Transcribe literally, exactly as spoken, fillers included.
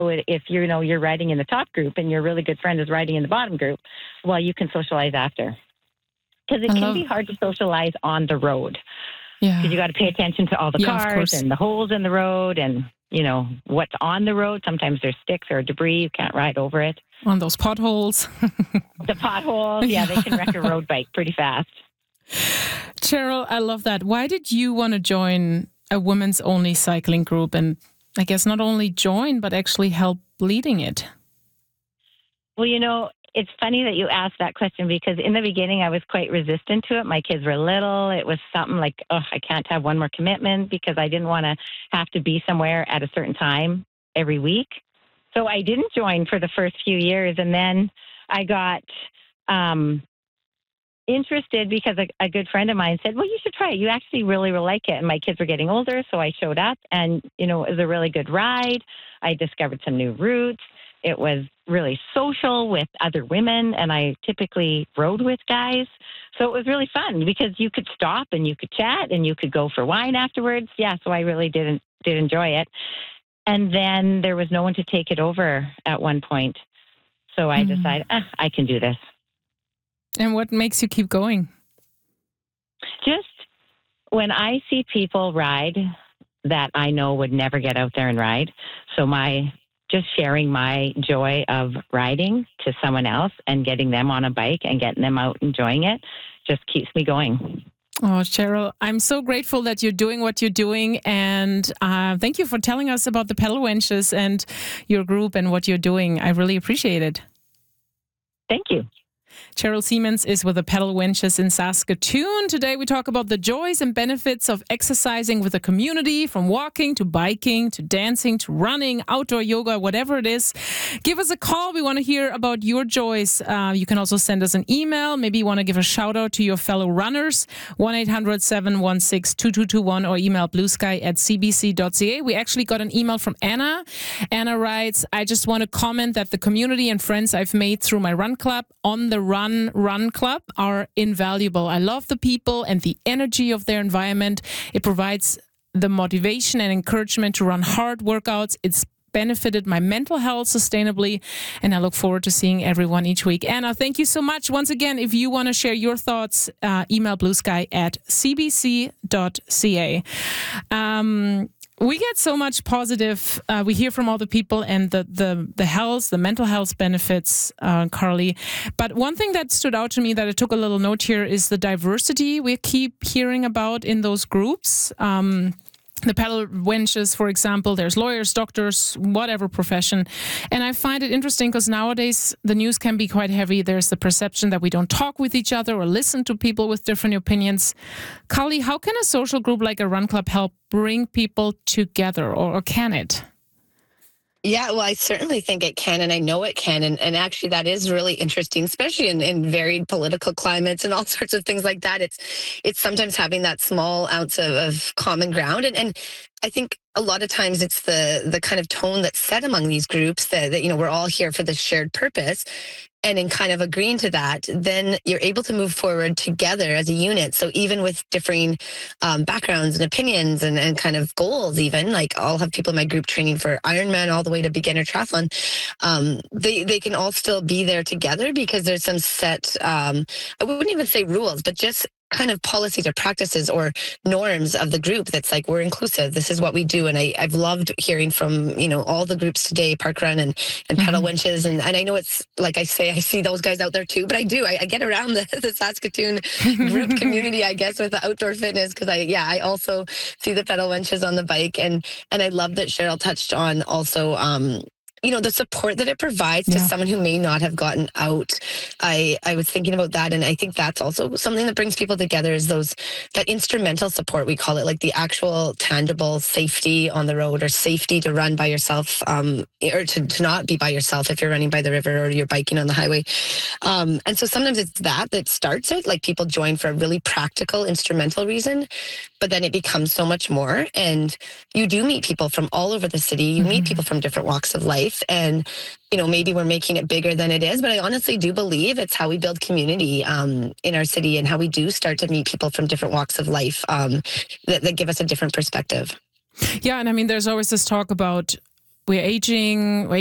if you know you're riding in the top group and your really good friend is riding in the bottom group, well, you can socialize after. Because it I can love- be hard to socialize on the road. Yeah. Because you got to pay attention to all the Yeah, of cars course. and the holes in the road and, you know, what's on the road. Sometimes there's sticks or debris. You can't ride over it. On those potholes. The potholes, yeah, they can wreck a road bike pretty fast. Cheryl, I love that. Why did you want to join a women's only cycling group? And I guess not only join, but actually help leading it? Well, you know, it's funny that you asked that question because in the beginning I was quite resistant to it. My kids were little. It was something like, oh, I can't have one more commitment because I didn't want to have to be somewhere at a certain time every week. So I didn't join for the first few years. And then I got um, interested because a, a good friend of mine said, well, you should try it. You actually really will like it. And my kids were getting older. So I showed up and, you know, it was a really good ride. I discovered some new routes. It was really social with other women, and I typically rode with guys. So it was really fun because you could stop and you could chat and you could go for wine afterwards. Yeah, so I really did, did enjoy it. And then there was no one to take it over at one point. So I Mm. decided, ah, I can do this. And what makes you keep going? Just when I see people ride that I know would never get out there and ride. So my just sharing my joy of riding to someone else and getting them on a bike and getting them out enjoying it just keeps me going. Oh, Cheryl, I'm so grateful that you're doing what you're doing. And uh, thank you for telling us about the Pedal Wenches and your group and what you're doing. I really appreciate it. Thank you. Cheryl Siemens is with the Pedal Wenches in Saskatoon. Today we talk about the joys and benefits of exercising with a community, from walking to biking to dancing to running, outdoor yoga, whatever it is. Give us a call. We want to hear about your joys. Uh, you can also send us an email. Maybe you want to give a shout out to your fellow runners. one eight hundred seven one six two two two one or email bluesky at c b c dot c a. We actually got an email from Anna. Anna writes, I just want to comment that the community and friends I've made through my run club on the Run Run Club are invaluable. I love the people and the energy of their environment. It provides the motivation and encouragement to run hard workouts. It's benefited my mental health sustainably, and I look forward to seeing everyone each week. Anna, thank you so much. Once again, if you want to share your thoughts, uh, email bluesky at c b c dot c a. Um, We get so much positive. Uh, we hear from all the people and the the the health, the mental health benefits, uh, Carly. But one thing that stood out to me that I took a little note here is the diversity we keep hearing about in those groups. Um, The Pedal Wenches, for example, there's lawyers, doctors, whatever profession. And I find it interesting because nowadays the news can be quite heavy. There's the perception that we don't talk with each other or listen to people with different opinions. Carly, how can a social group like a run club help bring people together, or, or can it? Yeah, well, I certainly think it can, and I know it can. And, and actually, that is really interesting, especially in, in varied political climates and all sorts of things like that. It's it's sometimes having that small ounce of, of common ground. And, and I think a lot of times it's the the kind of tone that's set among these groups that, that, you know, we're all here for this shared purpose. And in kind of agreeing to that, then you're able to move forward together as a unit. So even with differing um, backgrounds and opinions and, and kind of goals, even like I'll have people in my group training for Ironman all the way to beginner triathlon. Um, they they can all still be there together because there's some set, um, I wouldn't even say rules, but just kind of policies or practices or norms of the group that's like, we're inclusive. This is what we do. And I, I've loved hearing from, you know, all the groups today, Park Run and, and Mhm. Pedal Wenches. And, and I know it's like I say, I see those guys out there too, but I do. I, I get around the, the Saskatoon group community, I guess, with the outdoor fitness. Cause I, yeah, I also see the Pedal Wenches on the bike. And, and I love that Cheryl touched on also, um, you know, the support that it provides to Yeah. someone who may not have gotten out. I, I was thinking about that. And I think that's also something that brings people together is those, that instrumental support, we call it, like the actual tangible safety on the road or safety to run by yourself, um, or to, to not be by yourself if you're running by the river or you're biking on the highway. Um, and so sometimes it's that that starts it, like people join for a really practical instrumental reason, but then it becomes so much more. And you do meet people from all over the city. You meet Mhm. people from different walks of life. And, you know, maybe we're making it bigger than it is, but I honestly do believe it's how we build community um, in our city and how we do start to meet people from different walks of life um, that, that give us a different perspective. Yeah, and I mean, there's always this talk about we're aging, we're